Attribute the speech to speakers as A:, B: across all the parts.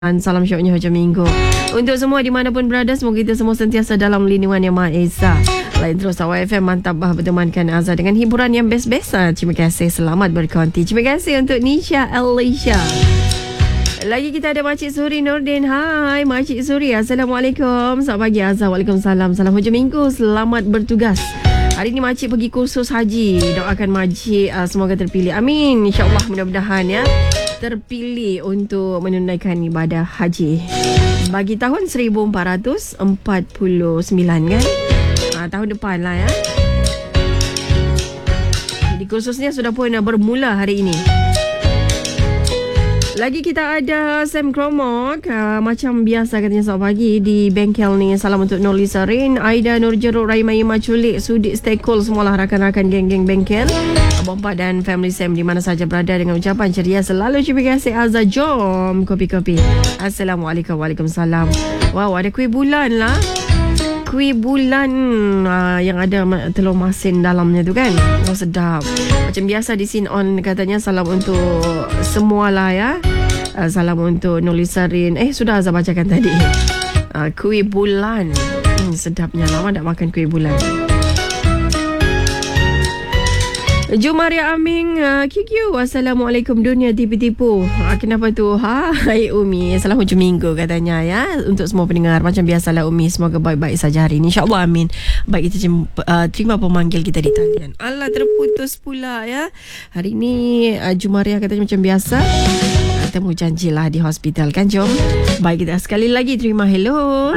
A: Salam syoknya hujung minggu untuk semua dimanapun berada. Semoga kita semua sentiasa dalam lindungan Yang Maha Esa. Lain terus Awal FM mantap bertemankan Azhar dengan hiburan yang best-best. Terima kasih, selamat berkonti. Terima kasih untuk Nisha Elisha. Lagi kita ada Makcik Suri Nordin. Hai Makcik Suri, Assalamualaikum. Selamat pagi Azhar. Waalaikumsalam. Salam hujung minggu, selamat bertugas. Hari ni Makcik pergi kursus haji. Doakan Makcik semoga terpilih. Amin. InsyaAllah, mudah-mudahan ya terpilih untuk menunaikan ibadah haji bagi tahun 1449 kan. Tahun depan lah ya. Jadi kursusnya sudah pun bermula hari ini. Lagi kita ada Sam Kromok. Macam biasa katanya selamat pagi di bengkel ni. Salam untuk Nur Lisa Rin, Aida Nur Jeruk, Raimai Maculik, Sudik Stekul, semualah rakan-rakan geng-geng bengkel Abang Pak dan family Sam di mana saja berada dengan ucapan ceria selalu. Terima kasih Azza. Jom kopi-kopi. Assalamualaikum. Waalaikumsalam. Wow, ada kuih bulan lah. Kuih bulan yang ada telur masin dalamnya tu kan. Oh, sedap. Macam biasa di Scene On katanya salam untuk semualah ya. Salam untuk Nulisarin. Sudah Azhar bacakan tadi. Kuih bulan. Sedapnya, lama tak makan kuih bulan. Jumaria Aming QQ. Assalamualaikum dunia tipu-tipu. Kenapa tu? Hai Umi. Salam hujung minggu katanya ya. Untuk semua pendengar. Macam biasalah Umi. Semoga baik-baik saja hari ini. InsyaAllah amin. Baik, kita terima pemanggil kita di talian. Alah, terputus pula ya. Hari ini Jumaria katanya macam biasa. Temu janjilah di hospital kan. Jom. Baik, kita sekali lagi terima hello.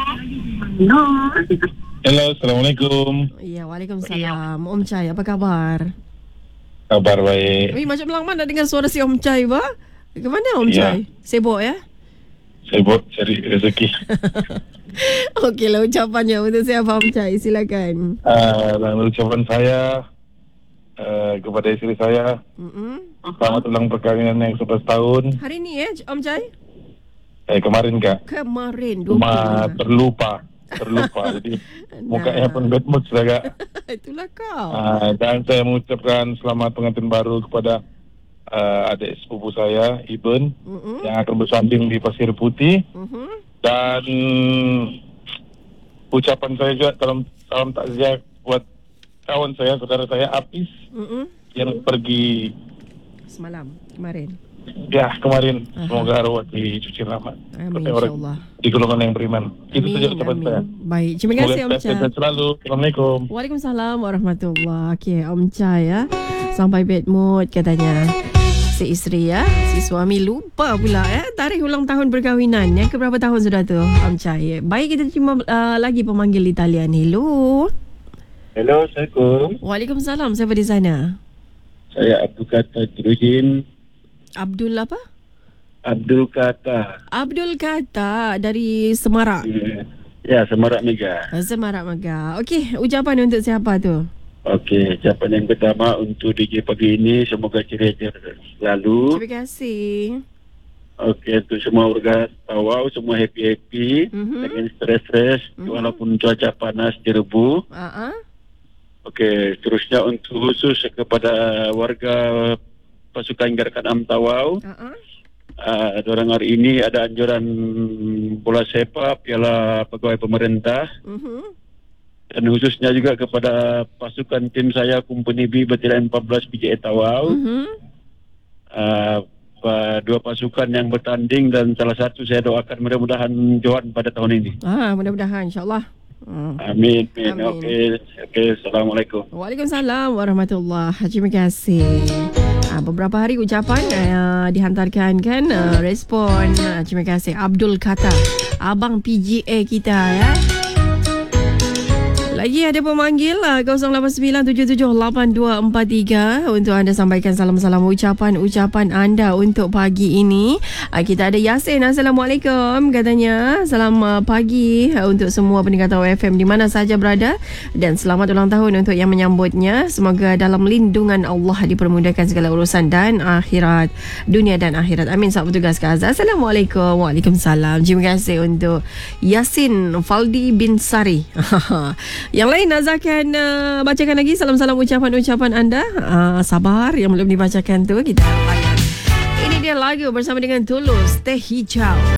B: Hello, Assalamualaikum.
A: Ya, Waalaikumsalam. Om Chai, apa kabar?
B: Kabar baik.
A: Macam lama nak dengar suara si Om Chai, ba? Ke mana Om Chai? Sibuk ya?
B: Sibuk cari rezeki.
A: Okeylah, ucapannya untuk siapa Om Chai? Silakan.
B: Ucapan saya kepada isteri saya. Selamat ulang perkahwinan yang 11 tahun.
A: Hari ni Om Chai?
B: Kemarin Kak.
A: Kemarin, 20.
B: Cuma terlupa. Jadi mukanya pun bad mood sudah Kak.
A: Itulah kau.
B: Dan saya mengucapkan selamat pengantin baru kepada adik sepupu saya Ibn yang akan bersanding di Pasir Putih. Dan ucapan saya juga salam takziah buat kawan saya, saudara saya Apis yang pergi kemarin. Ya, kemarin. Semoga arwah dicuci rahmat.
A: Amin, insyaAllah.
B: Di golongan yang beriman. Itu saja ucapan saya.
A: Baik, terima kasih Om Chai.
B: Semoga selalu. Assalamualaikum.
A: Waalaikumsalam warahmatullahi. Okey, Om Chai ya. Sampai bad mood katanya. Si isteri ya. Si suami lupa pula ya. Tarikh ulang tahun perkahwinan ya. Keberapa tahun sudah tu Om Chai? Baik, kita terima lagi pemanggil di talian. Hello.
B: Hello, Assalamualaikum.
A: Waalaikumsalam. Siapa di sana?
B: Saya Abdul Kata Jurujin.
A: Abdul apa?
B: Abdul Kata
A: dari Semarak.
B: Ya, Semarak Mega.
A: Semarak Mega. Okey, ucapan untuk siapa tu?
B: Okey, ucapan yang pertama untuk DJ pagi ini, semoga ceria selalu.
A: Terima kasih.
B: Okey, untuk semua warga Tawau, semua happy-happy, jangan stres-stres walaupun cuaca panas jerebu. Okey, terusnya untuk khusus kepada warga pasukan gerakan Am Tawau. Orang hari ini ada anjuran bola sepak Piala Pegawai Pemerintah. Dan khususnya juga kepada pasukan tim saya Company B Batalion 14 PJA Tawau. Dua pasukan yang bertanding dan salah satu saya doakan mudah-mudahan Johan pada tahun ini.
A: Mudah-mudahan insyaAllah.
B: Amin. Okey, Assalamualaikum.
A: Waalaikumsalam warahmatullahi. Terima kasih. Beberapa hari ucapan dihantarkan kan, respon. Terima kasih Abdul Kata, abang PGA kita ya. Lagi ada pemanggil 0897782243 untuk anda sampaikan salam-salam ucapan anda untuk pagi ini. Kita ada Yasin. Assalamualaikum katanya. Salam pagi untuk semua pendengar Tawau FM di mana saja berada dan selamat ulang tahun untuk yang menyambutnya. Semoga dalam lindungan Allah dipermudahkan segala urusan dan akhirat, dunia dan akhirat. Amin. Selamat bertugas ke Azhar. Assalamualaikum. Waalaikumsalam. Terima kasih untuk Yasin Faldi bin Sari. Yang lain Azhar akan bacakan lagi salam-salam ucapan-ucapan anda. Sabar yang belum dibacakan tu kita layan. Ini Ini dia lagu bersama dengan Tulus, Teh Hijau.